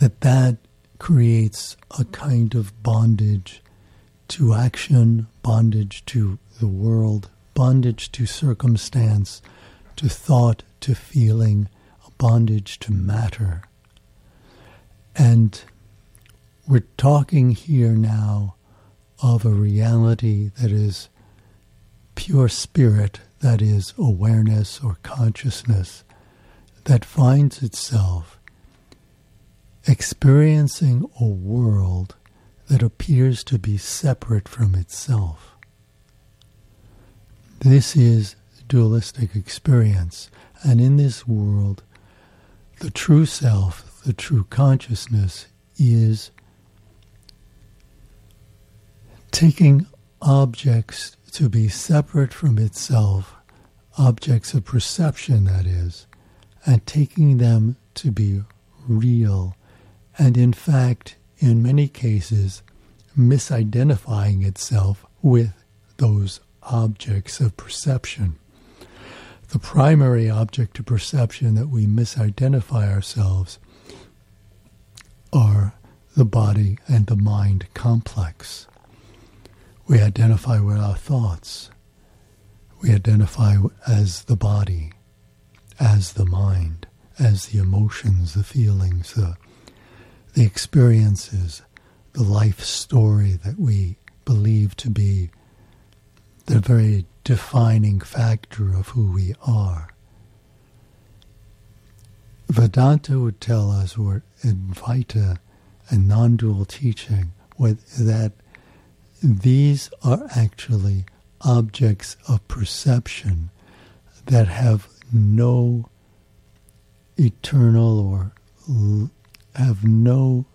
that creates a kind of bondage to action, bondage to the world, bondage to circumstance, to thought, to feeling, a bondage to matter. And we're talking here now of a reality that is pure spirit, that is awareness or consciousness, that finds itself experiencing a world that appears to be separate from itself. This is dualistic experience, and in this world, the true self, the true consciousness, is taking objects to be separate from itself, objects of perception, that is, and taking them to be real, and in fact, in many cases, misidentifying itself with those objects of perception. The primary object of perception that we misidentify ourselves are the body and the mind complex. We identify with our thoughts. We identify as the body, as the mind, as the emotions, the feelings, the experiences, the life story that we believe to be the very defining factor of who we are. Vedanta would tell us, or Advaita and non-dual teaching, that these are actually objects of perception that have no eternal or have no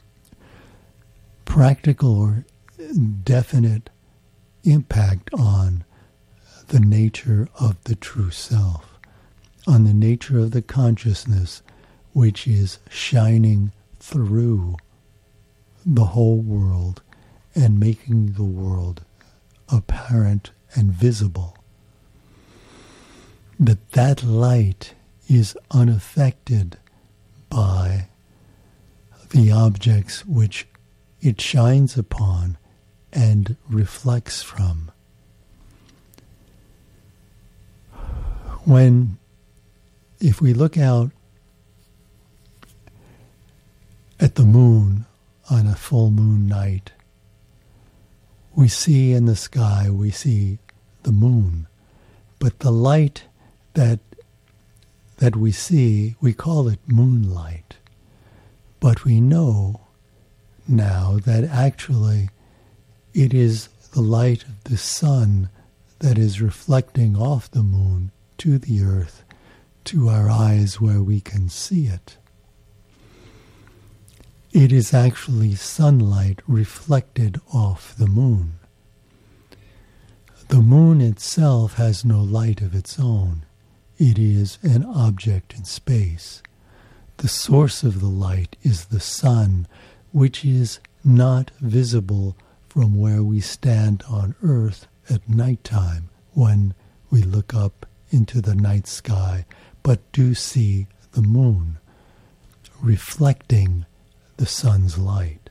practical or definite impact on the nature of the true self, on the nature of the consciousness which is shining through the whole world and making the world apparent and visible. That light is unaffected by the objects which it shines upon and reflects from. If we look out at the moon on a full moon night, we see in the sky, we see the moon, but the light that we see, we call it moonlight. But we know now that actually it is the light of the sun that is reflecting off the moon to the earth, to our eyes where we can see it. It is actually sunlight reflected off the moon. The moon itself has no light of its own. It is an object in space. The source of the light is the sun, which is not visible from where we stand on Earth at nighttime when we look up into the night sky, but do see the moon reflecting the sun's light.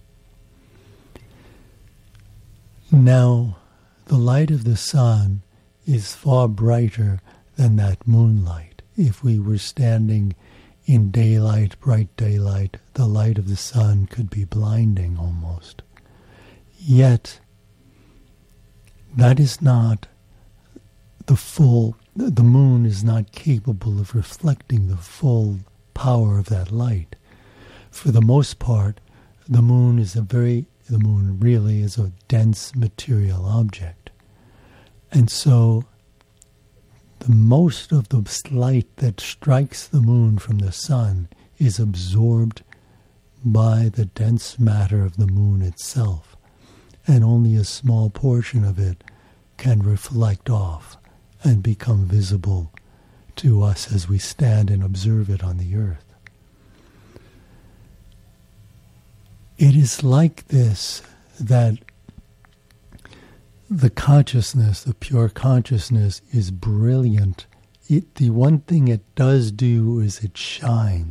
Now, the light of the sun is far brighter than that moonlight. If we were standing in daylight, bright daylight, the light of the sun could be blinding almost. Yet, that is not the moon is not capable of reflecting the full power of that light. For the most part, the moon really is a dense material object. And so, the most of the light that strikes the moon from the sun is absorbed by the dense matter of the moon itself, and only a small portion of it can reflect off and become visible to us as we stand and observe it on the earth. It is like this that the consciousness, the pure consciousness, is brilliant. The one thing it does do is it shines.